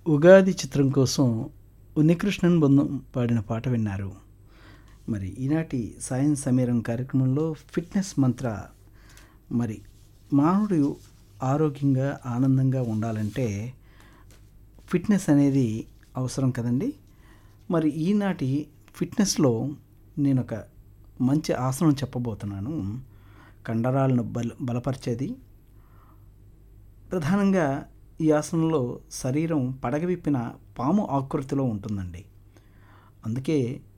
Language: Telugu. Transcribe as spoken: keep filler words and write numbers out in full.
ఉగాది చిత్రం కోసం ఉన్నికృష్ణన్ బృందం పాడిన పాట విన్నారు. మరి ఈనాటి సాయం సమీరం కార్యక్రమంలో ఫిట్నెస్ మంత్ర. మరి మానవుడు ఆరోగ్యంగా ఆనందంగా ఉండాలంటే ఫిట్నెస్ అనేది అవసరం కదండి. మరి ఈనాటి ఫిట్నెస్లో నేను ఒక మంచి ఆసనం చెప్పబోతున్నాను. కండరాలను బల బలపరిచేది. ప్రధానంగా ఈ ఆసనంలో శరీరం పడగవిప్పిన పాము ఆకృతిలో ఉంటుందండి. అందుకే